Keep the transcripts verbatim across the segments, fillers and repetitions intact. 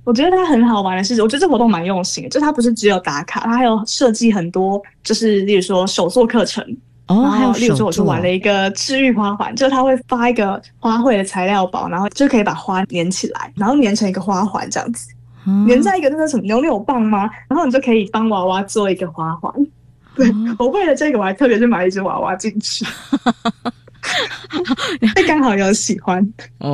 我觉得它很好玩的是，我觉得这活动蛮用心的，就它不是只有打卡，它还有设计很多，就是例如说手作课程。 哦，还有手作。 例如说，我就玩了一个治愈花环，就是它会发一个花卉的材料包，然后就可以把花粘起来，然后粘成一个花环这样子，嗯、粘在一个那个什么扭扭棒吗？然后你就可以帮娃娃做一个花环。对、哦、我为了这个，我还特别去买一只娃娃进去。那刚好有喜欢。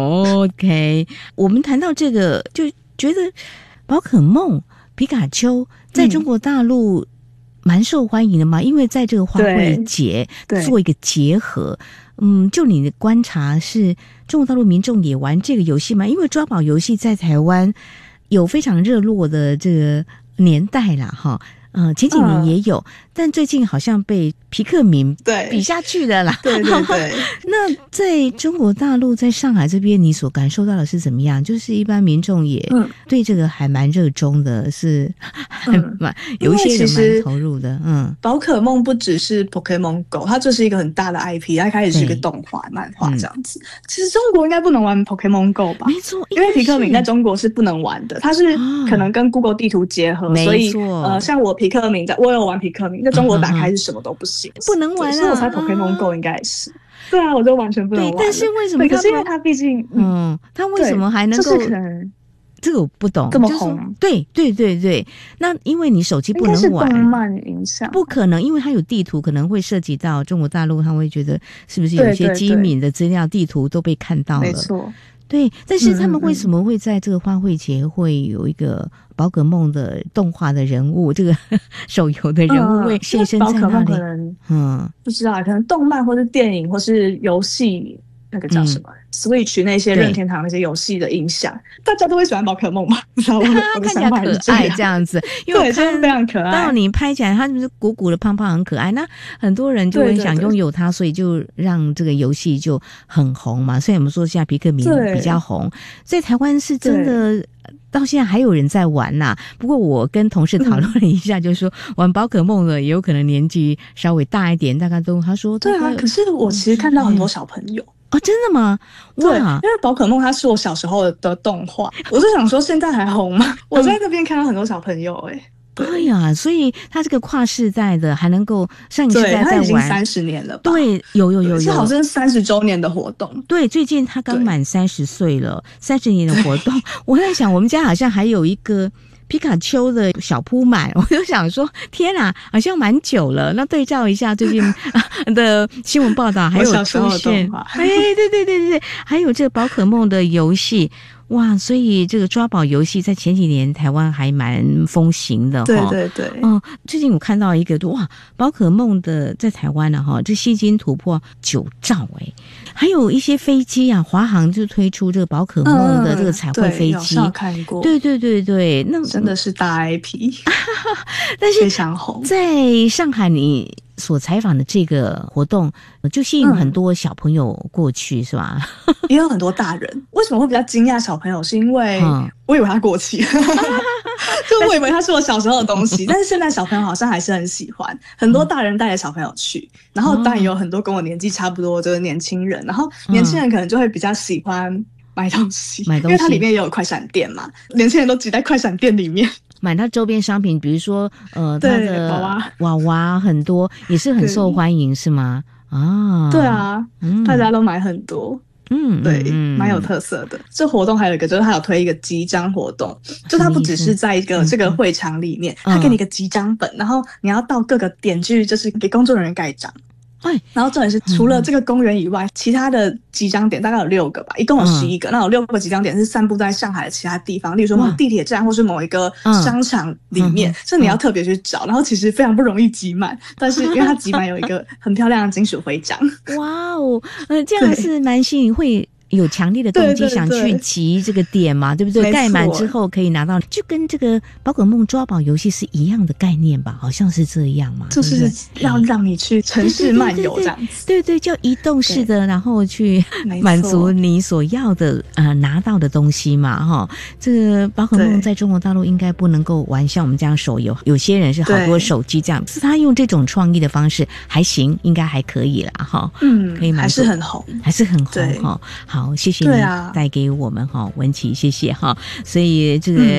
OK， 我们谈到这个，就觉得宝可梦、皮卡丘在中国大陆蛮受欢迎的嘛，嗯、因为在这个花卉节做一个结合。嗯，就你的观察，是中国大陆民众也玩这个游戏吗？因为抓宝游戏在台湾有非常热络的这个年代啦，哈。嗯，前几年也有、嗯，但最近好像被皮克敏比下去的啦。 对对对。那在中国大陆，在上海这边，你所感受到的是怎么样？就是一般民众也对这个还蛮热衷的，是还蛮、嗯、有一些人蛮投入的。嗯， 宝可梦不只是 Pokemon Go， 它就是一个很大的 I P， 它开始是一个动画、漫画这样子、嗯。其实中国应该不能玩 Pokemon Go 吧？ 没错， 因为皮克敏在中国是不能玩的，它是可能跟 Google 地图结合， 哦、 所以呃，像我皮克敏在，我有玩皮克敏，在中国打开是什么都不行， 嗯、不能玩啊。 所以我猜 Pokemon Go 应该也是。对啊，我就完全不能玩。 对，但是为什么？ 可是因为它毕竟， 嗯，它为什么还能够？ 就是可能这个我不懂， 这么红。 就是、对对对对，那因为你手机不能玩， 应该是动漫影响， 不可能，因为它有地图，可能会涉及到中国大陆，他会觉得是不是有一些机敏的资料，地图都被看到了。 没错。 对，但是他们为什么会在这个花卉节会有一个宝可梦的动画的人物，这个手游的人物会现身在那里？ 宝可梦可能，嗯，不知道，可能动漫或是电影或是游戏，那个叫什么、嗯、Switch 那些任天堂那些游戏的影响，大家都会喜欢宝可梦嘛？你知道吗？ 看起来可爱这样子，因为我看非常可爱。 到你拍起来，它就是鼓鼓的、胖胖，很可爱。那很多人就会想拥有它，所以就让这个游戏就很红嘛。所以我们说现在皮克敏比较红，在台湾是真的。到现在还有人在玩呐、啊，不过我跟同事讨论了一下，就是说、嗯、玩宝可梦的也有可能年纪稍微大一点，大概都他说对啊。可是我其实看到很多小朋友。 哦，真的吗？ 对，因为宝可梦它是我小时候的动画，我就想说现在还红吗？我在这边看到很多小朋友哎、欸。 哎呀，所以他这个跨世代的还能够上一世代在玩， 他已经三十年了吧？ 对，有有有有， 是好像三十周年的活动。 对，最近他刚满三十岁了，三十年的活动。我在想，我们家好像还有一个皮卡丘的小铺满，我就想说，天啊，好像蛮久了。那对照一下最近的新闻报道，还有出现，哎，对对对对对，还有这个宝可梦的游戏。哇，所以这个抓宝游戏在前几年台湾还蛮风行的哈。 对对对。 嗯，最近我看到一个哇，宝可梦的在台湾呢、啊、哈，这吸金突破九兆哎，还有一些飞机啊，华航就推出这个宝可梦的这个彩绘飞机， 嗯、看过。 对对对对，那真的是大 I P， 但是非常红。 在上海你所采访的这个活动，就吸引很多小朋友过去、嗯、是吧？ 也有很多大人。为什么会比较惊讶小朋友？是因为我以为他过期，就我以为他是我小时候的东西，但是现在小朋友好像还是很喜欢。很多大人带着小朋友去，然后当然也有很多跟我年纪差不多就是年轻人，然后年轻人可能就会比较喜欢买东西， 买东西， 因为它里面也有快闪店嘛，年轻人都挤在快闪店里面。 买它周边商品，比如说呃，它的娃娃娃娃很多，也是很受欢迎，是吗？啊， 对啊、嗯，大家都买很多， 嗯， 对，蛮、嗯、有特色的。这活动还有一个就是它有推一个集章活动，就它不只是在一个这个会场里面，它给你一个集章本、嗯，然后你要到各个点去，就是给工作人员盖章。 哎， 然后重点是除了这个公园以外、嗯、其他的集章点大概有六个吧，一共有十一个、嗯、那有六个集章点是散布在上海的其他地方，例如说某地铁站或是某一个商场里面，所以、嗯、你要特别去找、嗯、然后其实非常不容易集满，但是因为它集满有一个很漂亮的金属徽章。 哇哦，呃，这样是蛮吸引，会有强烈的动机想去集这个点嘛， 对, 对, 对不对？盖满之后可以拿到，就跟这个宝可梦抓宝游戏是一样的概念吧？好像是这样嘛， 就是要让你去城市漫游这样子。 对 对, 对, 对, 对, 对，叫移动式的，然后去满足你所要的呃拿到的东西嘛，哈。这个宝可梦在中国大陆应该不能够玩像我们这样手游，有些人是好多手机这样，是他用这种创意的方式还行，应该还可以啦，哈。 嗯， 可以满足， 还是很红， 还是很红哈。好，谢谢你带给我们哈，文琪，谢谢哈。所以这个。